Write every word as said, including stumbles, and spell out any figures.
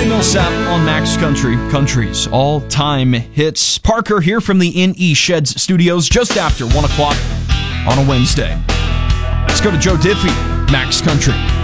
Millsap on Max Country, country's all-time hits. Parker here from the N E Sheds studios just after one o'clock on a Wednesday. Let's go to Joe Diffie, Max Country.